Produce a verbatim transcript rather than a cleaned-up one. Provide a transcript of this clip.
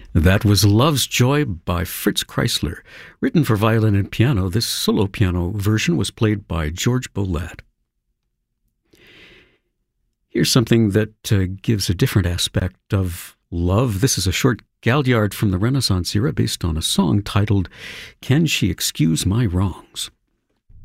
That was Love's Joy by Fritz Kreisler, written for violin and piano. This solo piano version was played by George Bolet. Here's something that uh, gives a different aspect of love. This is a short galliard from the Renaissance era based on a song titled, "Can She Excuse My Wrongs?"